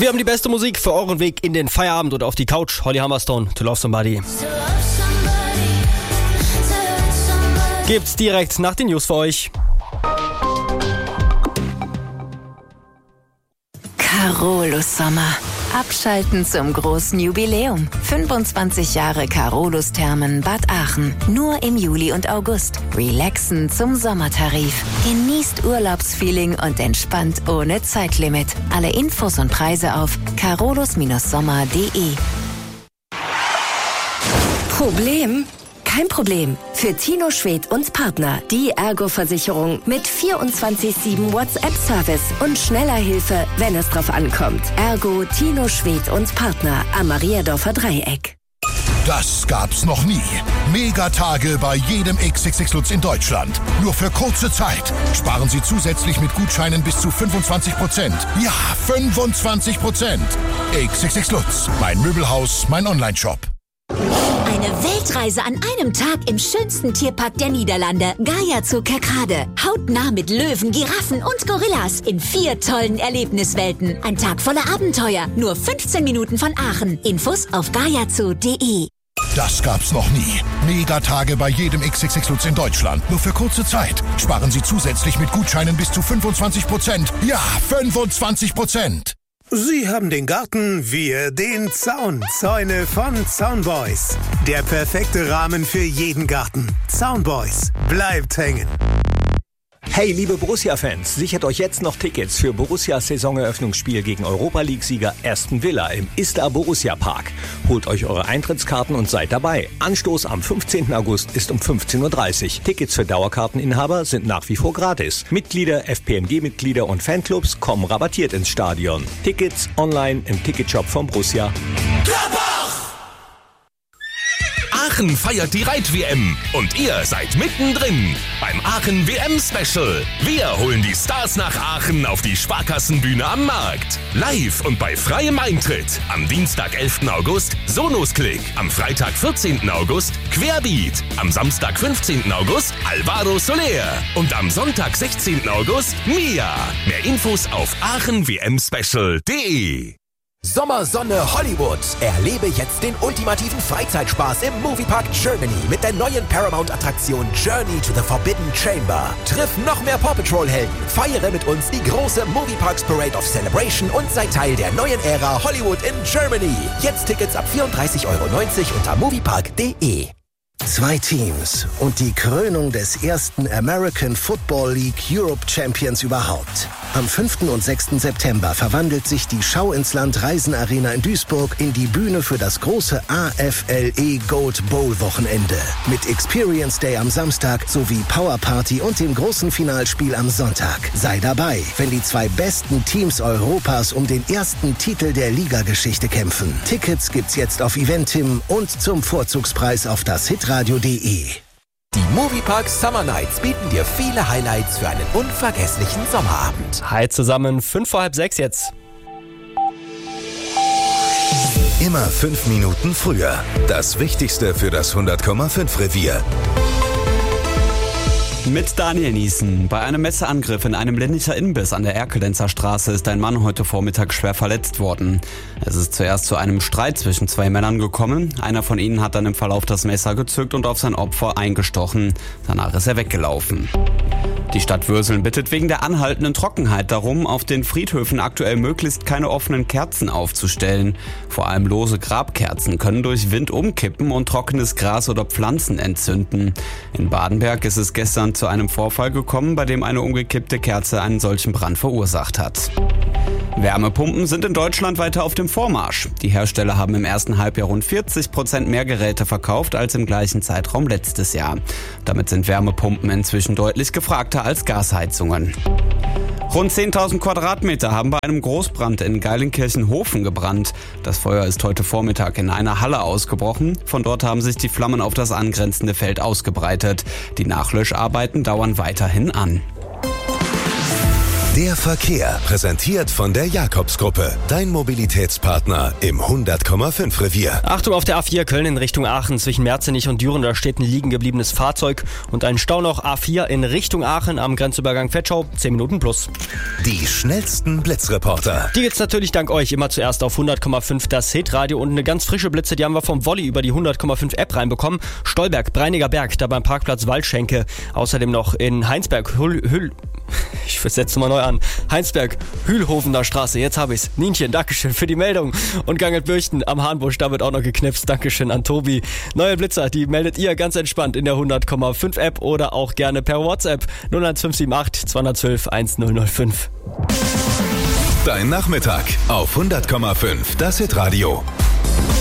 Wir haben die beste Musik für euren Weg in den Feierabend oder auf die Couch. Holly Humberstone, To Love Somebody. Gibt's direkt nach den News für euch. Carolus Sommer. Abschalten zum großen Jubiläum. 25 Jahre Carolus Thermen Bad Aachen. Nur im Juli und August. Relaxen zum Sommertarif. Genießt Urlaubsfeeling und entspannt ohne Zeitlimit. Alle Infos und Preise auf carolus-sommer.de. Problem? Kein Problem. Für Tino Schwedt und Partner. Die Ergo-Versicherung mit 24/7 WhatsApp-Service und schneller Hilfe, wenn es drauf ankommt. Ergo, Tino Schwedt und Partner am Mariadorfer Dreieck. Das gab's noch nie. Megatage bei jedem XXX Lutz in Deutschland. Nur für kurze Zeit. Sparen Sie zusätzlich mit Gutscheinen bis zu 25%. Ja, 25%. XXX Lutz. Mein Möbelhaus, mein Onlineshop. Eine Weltreise an einem Tag im schönsten Tierpark der Niederlande, Gaia Zoo Kerkrade. Hautnah mit Löwen, Giraffen und Gorillas in 4 tollen Erlebniswelten. Ein Tag voller Abenteuer, nur 15 Minuten von Aachen. Infos auf gaiazoo.de. Das gab's noch nie. Megatage bei jedem XXX Lutz in Deutschland. Nur für kurze Zeit. Sparen Sie zusätzlich mit Gutscheinen bis zu 25%. Ja, 25%. Sie haben den Garten, wir den Zaun. Zäune von Zaunboys. Der perfekte Rahmen für jeden Garten. Zaunboys. Bleibt hängen. Hey, liebe Borussia-Fans, sichert euch jetzt noch Tickets für Borussias Saisoneröffnungsspiel gegen Europa-League-Sieger Aston Villa im Istar Borussia Park. Holt euch eure Eintrittskarten und seid dabei. Anstoß am 15. August ist um 15:30 Uhr. Tickets für Dauerkarteninhaber sind nach wie vor gratis. Mitglieder, FPMG-Mitglieder und Fanclubs kommen rabattiert ins Stadion. Tickets online im Ticketshop von Borussia. Aachen feiert die Reit-WM und ihr seid mittendrin beim Aachen WM-Special. Wir holen die Stars nach Aachen auf die Sparkassenbühne am Markt. Live und bei freiem Eintritt. Am Dienstag, 11. August, Sonos-Klick. Am Freitag, 14. August, Querbeat. Am Samstag, 15. August, Alvaro Soler. Und am Sonntag, 16. August, Mia. Mehr Infos auf aachenwmspecial.de. Sommersonne Hollywood. Erlebe jetzt den ultimativen Freizeitspaß im Moviepark Germany mit der neuen Paramount-Attraktion Journey to the Forbidden Chamber. Triff noch mehr Paw Patrol-Helden, feiere mit uns die große Movieparks Parade of Celebration und sei Teil der neuen Ära Hollywood in Germany. Jetzt Tickets ab 34,90 € unter moviepark.de. 2 Teams und die Krönung des ersten American Football League Europe Champions überhaupt. Am 5. und 6. September verwandelt sich die Schau ins Land Reisenarena in Duisburg in die Bühne für das große AFLE Gold Bowl Wochenende. Mit Experience Day am Samstag sowie Power Party und dem großen Finalspiel am Sonntag. Sei dabei, wenn die 2 besten Teams Europas um den ersten Titel der Ligageschichte kämpfen. Tickets gibt's jetzt auf Eventim und zum Vorzugspreis auf das hitradio.de. Die Moviepark Summer Nights bieten dir viele Highlights für einen unvergesslichen Sommerabend. Hi zusammen, 5:30 jetzt. Immer 5 Minuten früher. Das Wichtigste für das 100,5 Revier. Mit Daniel Niesen. Bei einem Messerangriff in einem Lenniter Imbiss an der Erkelenzer Straße ist ein Mann heute Vormittag schwer verletzt worden. Es ist zuerst zu einem Streit zwischen 2 Männern gekommen. Einer von ihnen hat dann im Verlauf das Messer gezückt und auf sein Opfer eingestochen. Danach ist er weggelaufen. Die Stadt Würseln bittet wegen der anhaltenden Trockenheit darum, auf den Friedhöfen aktuell möglichst keine offenen Kerzen aufzustellen. Vor allem lose Grabkerzen können durch Wind umkippen und trockenes Gras oder Pflanzen entzünden. In Badenberg ist es gestern zu einem Vorfall gekommen, bei dem eine umgekippte Kerze einen solchen Brand verursacht hat. Wärmepumpen sind in Deutschland weiter auf dem Vormarsch. Die Hersteller haben im ersten Halbjahr rund 40% mehr Geräte verkauft als im gleichen Zeitraum letztes Jahr. Damit sind Wärmepumpen inzwischen deutlich gefragter als Gasheizungen. Rund 10.000 Quadratmeter haben bei einem Großbrand in Geilenkirchen-Hofen gebrannt. Das Feuer ist heute Vormittag in einer Halle ausgebrochen. Von dort haben sich die Flammen auf das angrenzende Feld ausgebreitet. Die Nachlöscharbeiten dauern weiterhin an. Der Verkehr, präsentiert von der Jakobsgruppe. Dein Mobilitätspartner im 100,5 Revier. Achtung auf der A4 Köln in Richtung Aachen. Zwischen Merzenich und Düren, da steht ein liegen gebliebenes Fahrzeug. Und ein Stau noch A4 in Richtung Aachen am Grenzübergang Vetschau. 10 Minuten plus. Die schnellsten Blitzreporter. Die gibt's natürlich dank euch immer zuerst auf 100,5 das Hitradio. Und eine ganz frische Blitze, die haben wir vom Volley über die 100,5 App reinbekommen. Stolberg, Breiniger Berg, da beim Parkplatz Waldschenke. Außerdem noch in Heinsberg, ich setze mal neu an. Heinsberg, Hühlhofener Straße, jetzt habe ich's. Nienchen, Dankeschön für die Meldung. Und Gangelbürchten am Hahnbusch, da wird auch noch geknipst. Dankeschön an Tobi. Neue Blitzer, die meldet ihr ganz entspannt in der 100,5 App oder auch gerne per WhatsApp 01578 212 1005. Dein Nachmittag auf 100,5 das Hitradio.